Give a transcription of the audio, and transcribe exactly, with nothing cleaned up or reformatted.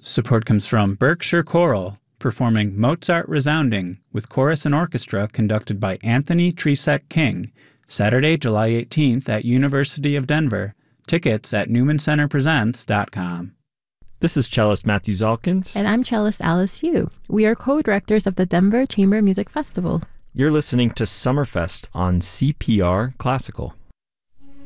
Support comes from Berkshire Choral, performing Mozart Resounding with chorus and orchestra conducted by Anthony Tresek King, Saturday, July eighteenth at University of Denver. Tickets at newman center presents dot com. This is cellist Matthew Zalkins. And I'm cellist Alice Yu. We are co-directors of the Denver Chamber Music Festival. You're listening to Summerfest on C P R Classical.